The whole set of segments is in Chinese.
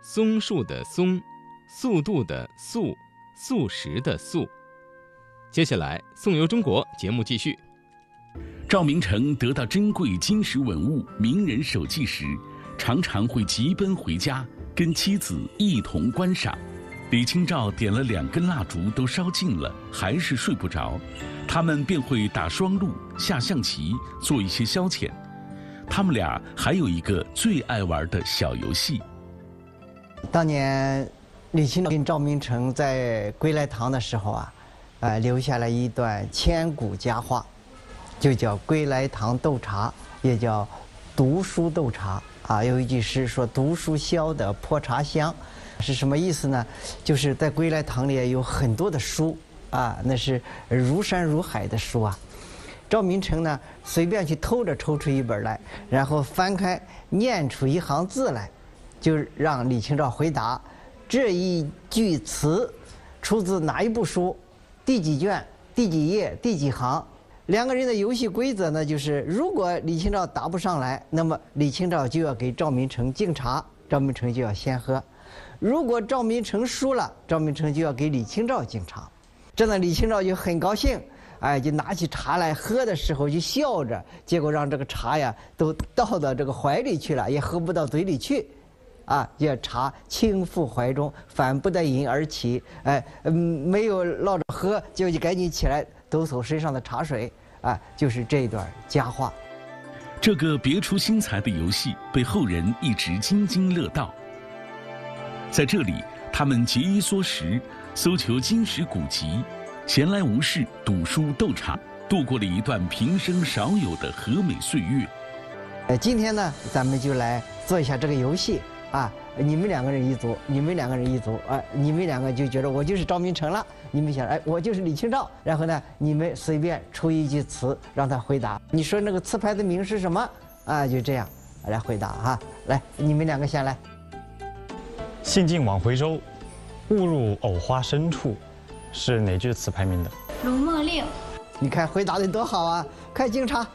松树的松，速度的速，素食的素。接下来，颂游中国节目继续。 赵明诚得到珍贵金石文物、名人手迹时，常常会急奔回家，跟妻子一同观赏。李清照点了2根蜡烛都烧尽了，还是睡不着，他们便会打双陆、下象棋，做一些消遣。他们俩还有一个最爱玩的小游戏。 当年李清照跟赵明诚在归来堂的时候啊，留下了一段千古佳话，就叫归来堂斗茶，也叫读书斗茶啊。有一句诗说：“读书消得破茶香。”是什么意思呢？就是在归来堂里有很多的书啊，那是如山如海的书啊。赵明诚呢，随便去偷着抽出一本来，然后翻开念出一行字来，就让李清照回答这一句词出自哪一部书，第几卷、第几页、第几行。2个人的游戏规则呢，就是如果李清照答不上来，那么李清照就要给赵明诚敬茶，赵明诚就要先喝。如果赵明诚输了，赵明诚就要给李清照敬茶。这呢，李清照就很高兴，哎，就拿起茶来喝的时候就笑着，结果让这个茶呀都倒到这个怀里去了，也喝不到嘴里去，啊，这茶倾覆怀中，反不得饮而起，哎，没有落着喝，就赶紧起来抖擞身上的茶水，啊，就是这一段佳话。 这个别出心裁的游戏被后人一直津津乐道。在这里，他们节衣缩食，搜求金石古籍，闲来无事读书斗茶，度过了一段平生少有的和美岁月。 今天呢，咱们就来做一下这个游戏啊！你们2个人一组，你们2个人一组，哎，你们2个就觉得我就是赵明诚了，你们想，哎，我就是李清照。然后呢，你们随便出一句词让他回答。你说那个词牌的名是什么？啊，就这样来回答哈。来，你们2个先来。 兴尽晚回舟，误入藕花深处，是哪句词牌名的？ 《如梦令》。 你看回答的多好啊！快敬茶。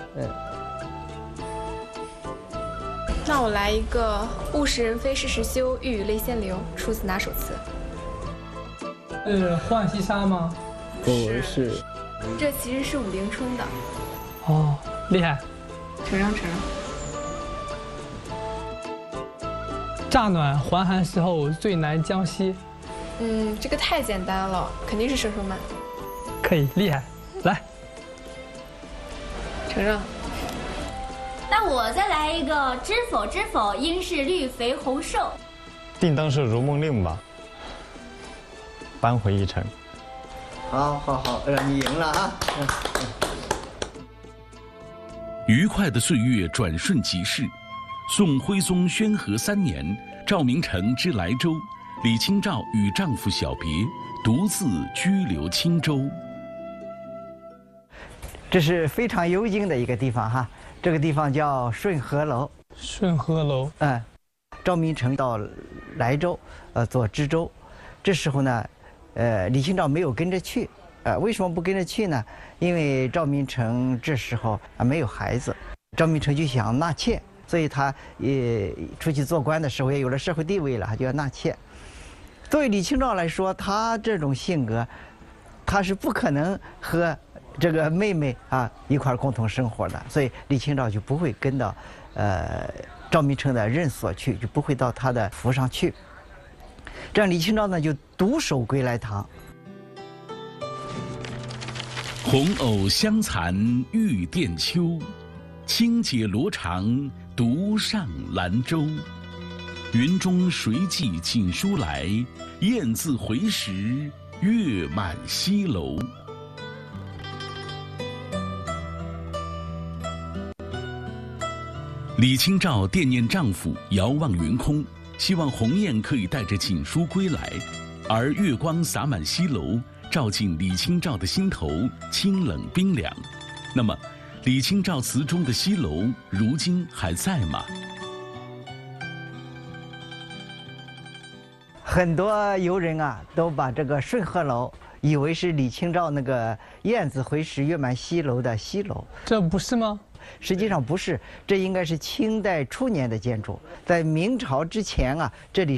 那我来一个“物是人非事事休，欲语泪先流”，出自哪首词？ 浣溪沙吗？ 不是。 这其实是武陵春的。 哦，厉害。 承让。 乍暖还寒时候，最难将息。 这个太简单了，肯定是佘生曼。 可以，厉害，来。 承让。 那我再来一个“知否知否，应是绿肥红瘦”。 定当是《如梦令》吧。扳回一城。 好，让你赢了啊！ 愉快的岁月转瞬即逝。宋徽宗宣和3年，赵明诚之莱州，李清照与丈夫小别，独自居留青州。 这是非常幽静的一个地方哈，这个地方叫顺和楼。 顺和楼。 赵明诚到莱州，做知州，这时候呢，李清照没有跟着去。为什么不跟着去呢？因为赵明诚这时候没有孩子，赵明诚就想纳妾。所以他也出去做官的时候也有了社会地位了，他就要纳妾。作为李清照来说，他这种性格，他是不可能和这个妹妹一块共同生活的，所以李清照就不会跟到赵明诚的任所去，就不会到他的府上去。这样李清照呢就独守归来堂。 红藕香残玉簟秋，轻解罗裳独上兰舟。云中谁寄锦书来？雁字回时月满西楼。李清照惦念丈夫，遥望云空，希望鸿雁可以带着锦书归来，而月光洒满西楼，照进李清照的心头，清冷冰凉。那么，李清照词中的西楼，如今还在吗？ 很多游人都把这个顺和楼以为是李清照那个雁字回时月满西楼的西楼， 这不是吗？ 实际上不是，这应该是清代初年的建筑，在明朝之前这里